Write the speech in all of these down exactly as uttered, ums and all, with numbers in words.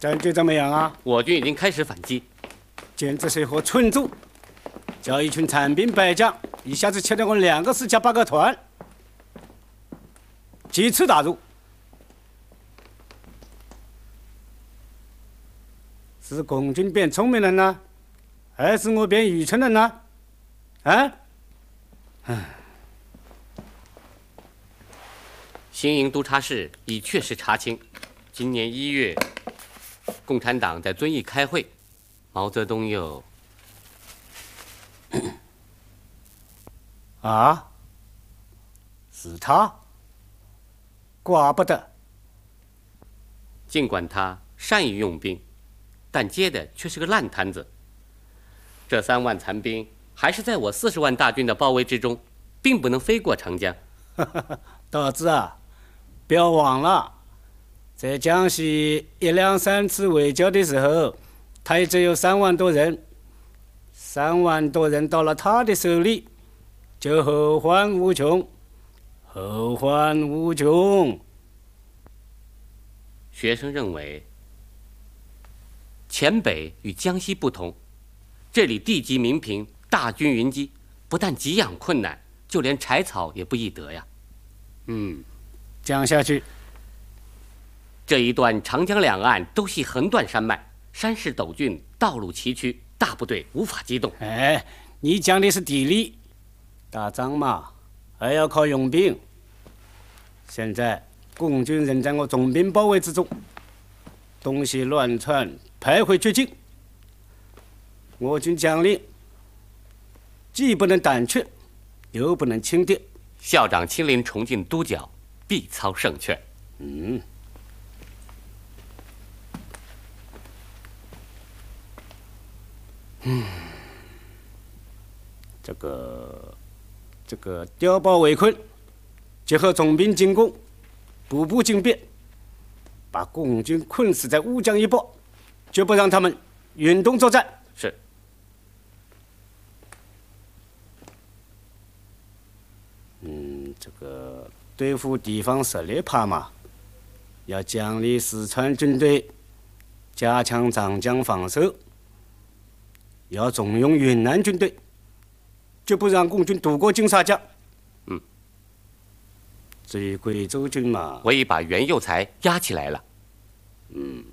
战局怎么样啊？ 我军已经开始反击， 简直是一伙蠢猪！叫一群残兵败将一下子牵了我两个师加八个团，几次打入，是共军变聪明了呢，还是我变愚蠢了呢？啊？唉。 新营督察室已确实查清，今年一月，共产党在遵义开会，毛泽东又啊，是他，怪不得。 尽管他善于用兵，但接的却是个烂摊子。这三万残兵还是在我四十万大军的包围之中，并不能飞过长江。 大志啊！ 不要忘了，在江西一两三次围剿的时候，他也只有三万多人。三万多人到了他的手里，就后患无穷，后患无穷。 学生认为，黔北与江西不同，这里地级民贫，大军云集，不但给养困难，就连柴草也不易得呀。 嗯。 讲下去， 这一段长江两岸都系横断山脉，山势陡峻，道路崎岖，大部队无法机动。 哎，你讲的是地理，打仗嘛，还要靠用兵。现在共军仍在我重兵包围之中，东西乱窜，徘徊绝境。我军将领既不能胆怯，又不能轻敌。 校长亲临重庆督剿。 必操胜券。 嗯，嗯，这个这个碉堡围困，结合重兵进攻，步步紧逼，把共军困死在乌江一抱，绝不让他们运动作战。 是。 嗯，这个。 对付地方实力派嘛，要奖励四川军队，加强长江防守；要重用云南军队，绝不让共军渡过金沙江。 嗯。 至于贵州军嘛， 我已把袁幼才押起来了。 嗯。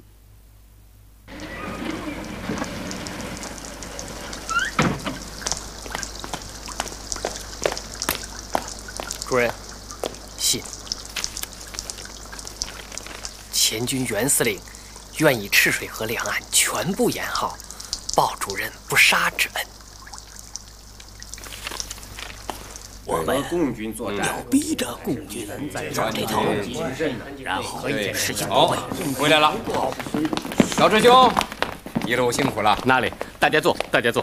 主任。 信，前军袁司令愿以赤水河两岸全部沿号，报主任不杀之恩。 我们共军作战， 要逼着共军上这条路，然后实行好，回来了。老师兄，一路辛苦了。 哪里？大家坐，大家坐。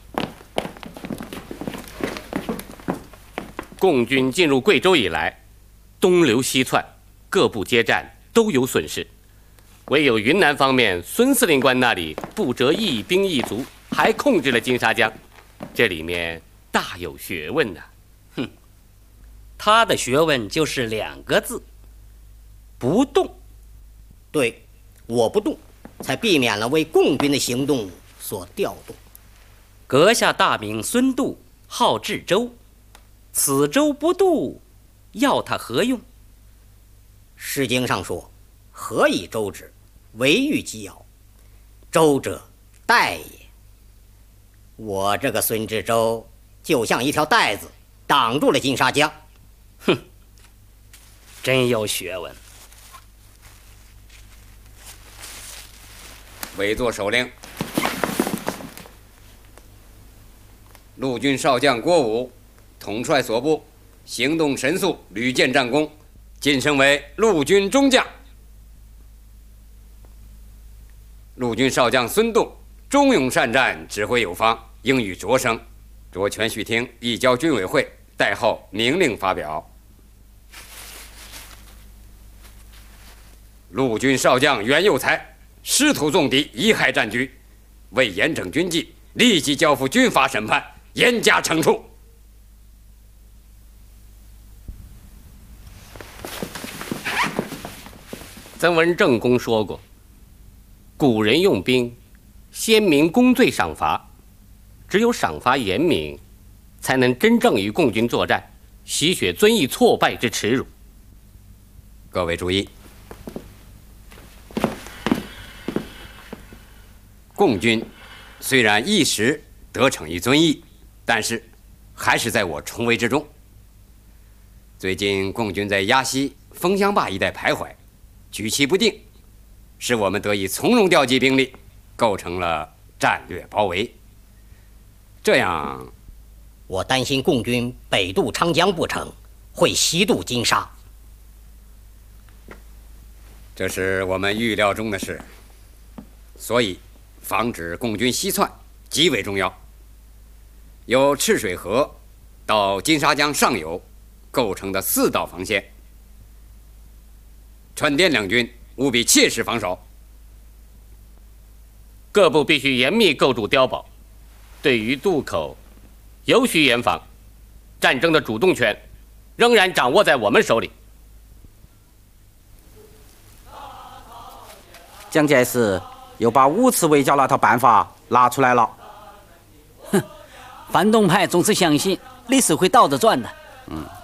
共军进入贵州以来。 东流西窜，各部接战都有损失，唯有云南方面孙司令官那里不折一兵一卒，还控制了金沙江，这里面大有学问呐、啊。 哼，他的学问就是两个字：不动。对，我不动，才避免了为共军的行动所调动。阁下大名孙度，号志州，此州不度。 要他何用？诗经上说：“何以周之？为欲击尧。周者，带也。我这个孙志周就像一条带子，挡住了金沙江。哼，真有学问。” 委座首令，陆军少将郭武统帅所部。 行动神速，屡建战功，晋升为陆军中将。陆军少将孙栋忠勇善战，指挥有方，英语卓升，着全序厅移交军委会，待后明令发表。陆军少将袁幼才师徒纵敌，贻害战局，为严整军纪，立即交付军法审判，严加惩处。 曾闻郑公说过， 古人用兵，先明公罪赏罚，只有赏罚严明，才能真正与共军作战，洗雪遵义挫败之耻辱。 各位注意，共军虽然一时得逞于遵义，但是还是在我重围之中。最近共军在鸭溪、枫香坝一带徘徊，举棋不定，使我们得以从容调集兵力，构成了战略包围。这样， 我担心共军北渡昌江不成，会西渡金沙。 这是我们预料中的事，所以防止共军西窜极为重要。由赤水河到金沙江上游构成的四道防线，川滇两军务必切实防守。 各部必须严密构筑碉堡，对于渡口尤需严防。战争的主动权仍然掌握在我们手里。 蒋介石又把五次围剿那套办法拿出来了。 哼，反动派总是相信历史会倒着转的。 嗯。